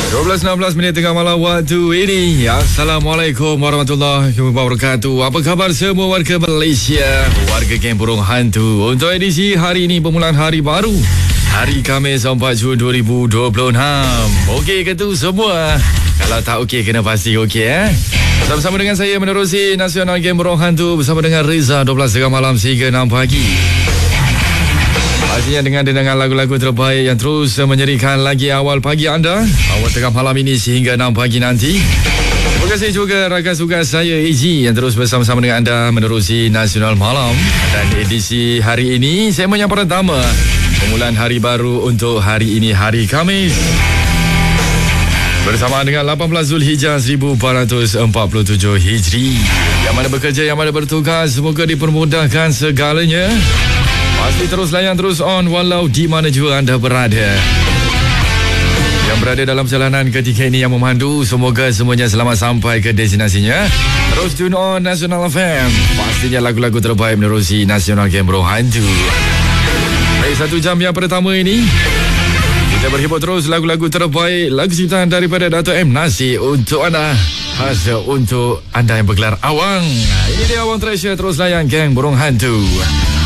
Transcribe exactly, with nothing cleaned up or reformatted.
dua belas enam belas minit tengah malam waktu ini. Assalamualaikum warahmatullahi wabarakatuh. Apa khabar semua warga Malaysia, warga Geng Burung Hantu? Untuk edisi hari ini, permulaan hari baru, hari Khamis empat Jun dua ribu dua puluh enam. Okey ke tu semua? Kalau tak okey, kena pasti okey eh. Bersama dengan saya menerusi Nasional Geng Burung Hantu bersama dengan Reza, dua belas tengah malam sehingga enam pagi. Pastinya dengan dendangan lagu-lagu terbaik yang terus menyerikan lagi awal pagi anda, awal tengah malam ini sehingga enam pagi nanti. Terima kasih juga rakan tugas saya A G yang terus bersama-sama dengan anda menerusi Nasional Malam. Dan edisi hari ini, segmen yang pertama, permulaan hari baru untuk hari ini, hari Khamis, bersama dengan lapan belas Zulhijjah seribu empat ratus empat puluh tujuh Hijri. Yang mana bekerja, yang mana bertugas, semoga dipermudahkan segalanya. Pasti terus layan, terus on walau di mana juga anda berada. Yang berada dalam perjalanan ketika ini yang memandu, semoga semuanya selamat sampai ke destinasinya. Terus tune on Nasional F M. Pastinya lagu-lagu terbaik menerusi Nasional Geng Burung Hantu. Baik, satu jam yang pertama ini kita berhibur terus lagu-lagu terbaik, lagu ciptaan daripada Dato' M Nasir untuk anda, khas untuk anda yang bergelar awang. Ini dia Awang Treasure, terus layan Geng Burung Hantu.